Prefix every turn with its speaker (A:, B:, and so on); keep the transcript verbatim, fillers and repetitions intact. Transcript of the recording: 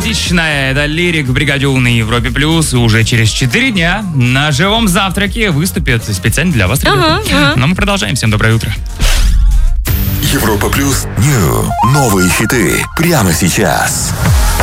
A: симпатичная. Это Лирик в бригаде У на Европе Плюс. И уже через четыре дня на живом завтраке выступит специально для вас, ребята.
B: Ага, ага.
A: Но мы продолжаем. Всем доброе утро.
C: Европа Плюс. Нью. Новые хиты. Прямо сейчас.